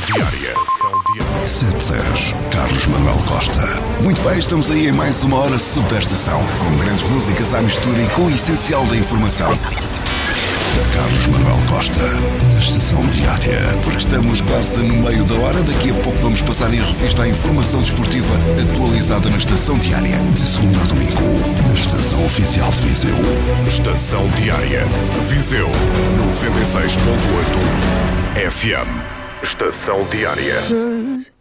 Diária. 710, Carlos Manuel Costa. Muito bem, estamos aí em mais uma hora super estação, com grandes músicas à mistura e com o essencial da informação. Carlos Manuel Costa, na Estação Diária. Porque estamos quase no meio da hora, daqui a pouco vamos passar em revista a informação desportiva atualizada na Estação Diária. De segunda a domingo, na Estação Oficial de Viseu. Estação Diária. Viseu 96.8 FM. Estação Diária.